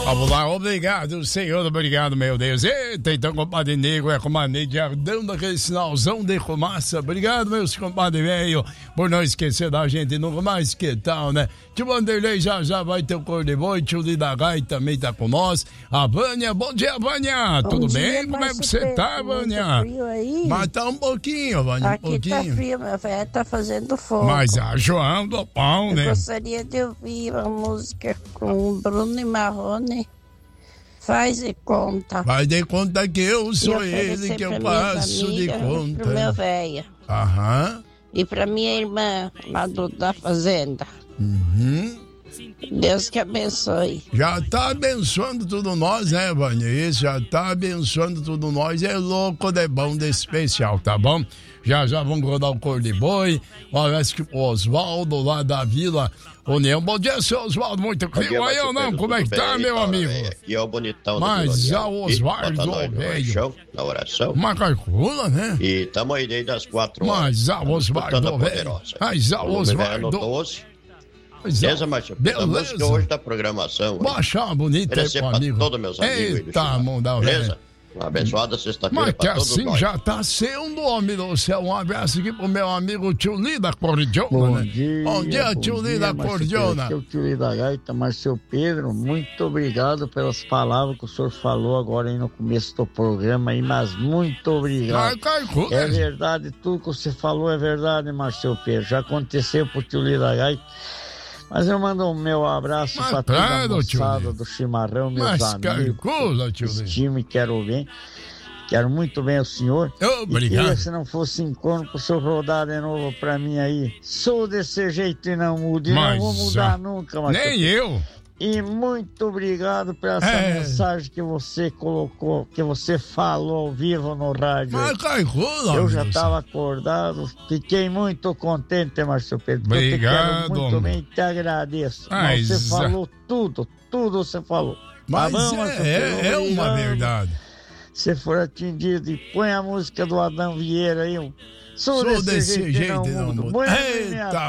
Vamos lá, obrigado, Senhor, obrigado, meu Deus. Eita, então, compadre Negro, comadre de ardão daquele sinalzão de fumaça. Obrigado, meus compadre velho, por não esquecer da gente nunca mais, que tal, né? Tio Vanderlei já vai ter o cor de boi, tio Lidagai também tá com nós. A Vânia, bom dia, Vânia, tudo bem? Como é que você tá, Vânia? Frio aí? Mas tá um pouquinho, Vânia, aqui um pouquinho. Aqui tá frio, meu velho tá fazendo fogo. Mas a João do pão, né? Eu gostaria de ouvir uma música com Bruno e Marrone. Faz de conta. Faz de conta que eu sou ele, que eu faço de conta. Pro meu velho. Aham. E pra minha irmã, lá da fazenda. Uhum. Deus que abençoe. Já tá abençoando tudo nós, né, Vânia? Isso, já tá abençoando tudo nós. É louco de bom, de especial, tá bom? Já vamos rodar o cor de boi. Parece que o Oswaldo lá da Vila União. Bom dia, seu Oswaldo. Muito frio aí ou não? Como é que tá, meu amigo? Aqui é o bonitão da Mas Vila é o Oswaldo, velho. Na oração. Uma calcula, né? E tamo aí desde as 4 horas. Mas é o Oswaldo, velho. Mas é o Oswaldo. Beleza, Márcio? A música hoje da programação. Baixa bonita aí, pra amigo. todos meus amigos. Eita, mundão, beleza? Uma abençoada sexta-feira mas que pra todos assim nós. já tá sendo, homem do céu. Um abraço aqui pro meu amigo Tio Lida Cordiona, bom né? Dia, bom dia, Tio Lida Cordiona. Aqui é o Tio Lida Gaita, mas seu Pedro, muito obrigado pelas palavras que o senhor falou agora aí no começo do programa aí, mas muito obrigado. É verdade, tudo que você falou é verdade, Marcelo Pedro. Já aconteceu pro Tio Lida Gaita. Mas eu mando o meu abraço para toda a moçada do Chimarrão, meus amigos, esse time, quero bem. Quero muito bem o senhor. Obrigado. E se não fosse encontro pro senhor rodar de novo pra mim aí. Sou desse jeito e não mudo. E não vou mudar nunca, Marcelo. Nem eu. E muito obrigado por essa mensagem que você colocou, que você falou ao vivo no rádio. Eu já estava acordado, fiquei muito contente, Márcio Pedro. Obrigado. Eu te quero muito bem e te agradeço. Você falou tudo você falou. Mas é uma verdade. Se for atendido, e põe a música do Adão Vieira aí. Sou desse jeito não mudo. Eita,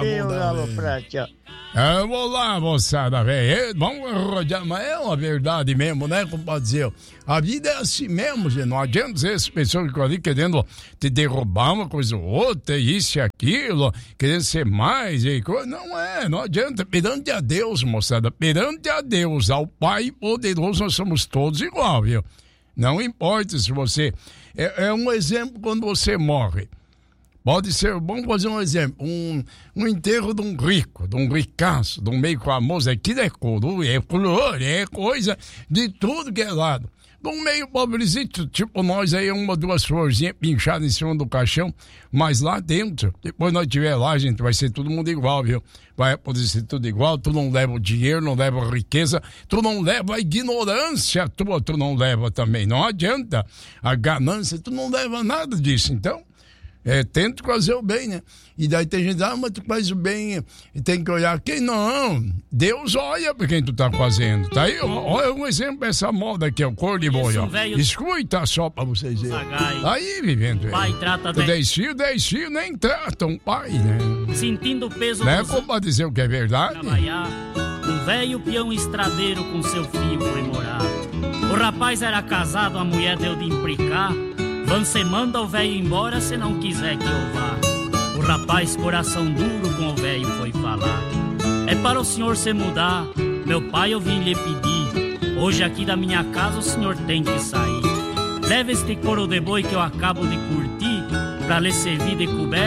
vou lá, moçada, velho. Vamos rodear, mas é uma verdade mesmo, né, compadre? A vida é assim mesmo, gente. Não adianta ser essa pessoa que ficam ali querendo te derrubar uma coisa ou outra, isso e aquilo, querendo ser mais e coisa. Não adianta. Perante a Deus, moçada, perante a Deus, ao Pai poderoso, nós somos todos igual, viu? Não importa se você... É um exemplo quando você morre. Pode ser, vamos fazer um exemplo, um enterro de um rico, de um ricaço, de um meio famoso, aquilo é coroa, é flor, é coisa de tudo que é lado. De um meio pobrezinho, tipo nós aí, uma, duas florzinhas pinchadas em cima do caixão, mas lá dentro, depois nós estiver lá, gente, vai ser todo mundo igual, viu? Vai poder ser tudo igual, tu não leva o dinheiro, não leva a riqueza, tu não leva a ignorância tua, tu não leva também, não adianta a ganância, tu não leva nada disso, então... tenta fazer o bem, né? E daí tem gente, mas tu faz o bem e tem que olhar quem não. Deus olha pra quem tu tá fazendo. Tá aí, olha um exemplo, essa moda aqui, o cor de boi, ó. Escuta só pra vocês verem. Aí, vivendo. Pai trata bem. 10 filhos nem tratam pai, né? Sentindo o peso. Não é como pra dizer o que é verdade. Um velho peão estradeiro com seu filho foi morar. O rapaz era casado, a mulher deu de implicar. Você manda o velho embora se não quiser que eu vá. O rapaz, coração duro, com o velho foi falar. É para o senhor se mudar, meu pai eu vim lhe pedir. Hoje aqui da minha casa o senhor tem que sair. Leve este couro de boi que eu acabo de curtir, pra lhe servir de coberta.